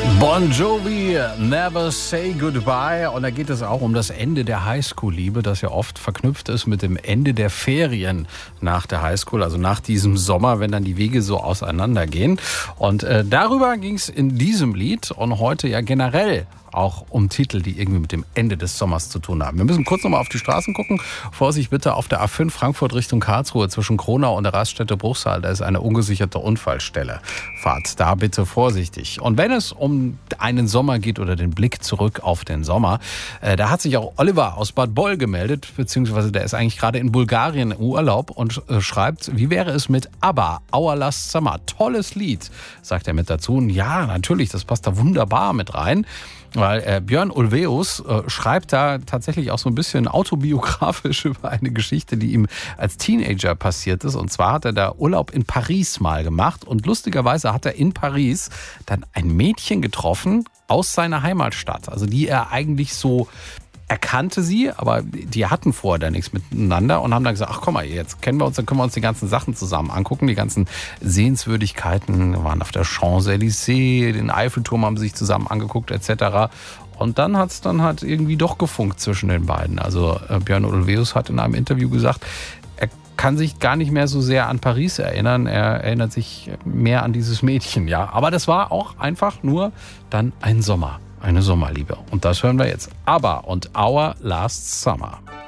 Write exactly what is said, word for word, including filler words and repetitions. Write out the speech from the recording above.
Bon Jovi, Never Say Goodbye. Und da geht es auch um das Ende der Highschool-Liebe, das ja oft verknüpft ist mit dem Ende der Ferien nach der Highschool, also nach diesem Sommer, wenn dann die Wege so auseinandergehen. Und äh, darüber ging es in diesem Lied und heute ja generell auch um Titel, die irgendwie mit dem Ende des Sommers zu tun haben. Wir müssen kurz nochmal auf die Straßen gucken. Vorsicht bitte auf der A fünf Frankfurt Richtung Karlsruhe zwischen Kronau und der Raststätte Bruchsal. Da ist eine ungesicherte Unfallstelle. Fahrt da bitte vorsichtig. Und wenn es um einen Sommer geht oder den Blick zurück auf den Sommer, äh, da hat sich auch Oliver aus Bad Boll gemeldet, beziehungsweise der ist eigentlich gerade in Bulgarien im Urlaub und äh, schreibt, wie wäre es mit ABBA, Our Last Summer? Tolles Lied, sagt er mit dazu. Und ja, natürlich, das passt da wunderbar mit rein. Weil äh, Björn Ulvaeus äh, schreibt da tatsächlich auch so ein bisschen autobiografisch über eine Geschichte, die ihm als Teenager passiert ist. Und zwar hat er da Urlaub in Paris mal gemacht. Und lustigerweise hat er in Paris dann ein Mädchen getroffen aus seiner Heimatstadt. Also die er eigentlich so... Er kannte sie, aber die hatten vorher da nichts miteinander und haben dann gesagt, ach komm mal, jetzt kennen wir uns, dann können wir uns die ganzen Sachen zusammen angucken. Die ganzen Sehenswürdigkeiten waren auf der Champs-Élysées, den Eiffelturm haben sie sich zusammen angeguckt et cetera. Und dann hat es dann halt irgendwie doch gefunkt zwischen den beiden. Also äh, Björn Ulvaeus hat in einem Interview gesagt, er kann sich gar nicht mehr so sehr an Paris erinnern. Er erinnert sich mehr an dieses Mädchen, ja. Aber das war auch einfach nur dann ein Sommer. Eine Sommerliebe. Und das hören wir jetzt. ABBA und Our Last Summer.